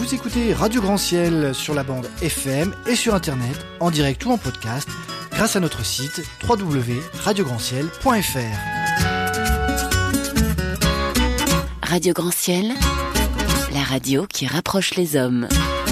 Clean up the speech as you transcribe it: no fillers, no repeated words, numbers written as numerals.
Vous écoutez Radio Grand Ciel sur la bande FM et sur Internet, en direct ou en podcast, grâce à notre site www.radiograndciel.fr. Radio Grand Ciel, la radio qui rapproche les hommes.